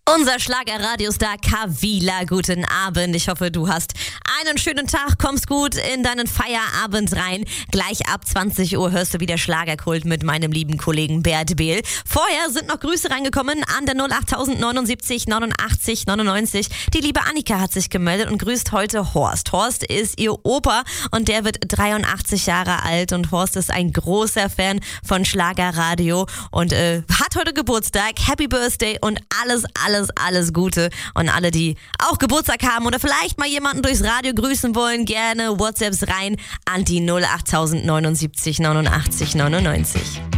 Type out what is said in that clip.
Unser Schlager-Radiostar Kavila, guten Abend. Ich hoffe, du hast einen schönen Tag, kommst gut in deinen Feierabend rein. Gleich ab 20 Uhr hörst du wieder Schlagerkult mit meinem lieben Kollegen Bert Behl. Vorher sind noch Grüße reingekommen an der 08000 79 89 99. Die liebe Annika hat sich gemeldet und grüßt heute Horst. Horst ist ihr Opa und der wird 83 Jahre alt und Horst ist ein großer Fan von Schlagerradio und hat heute Geburtstag. Happy Birthday und alles Gute. Und alle, die auch Geburtstag haben oder vielleicht mal jemanden durchs Radio grüßen wollen, gerne WhatsApps rein an die 08000 79 89 99.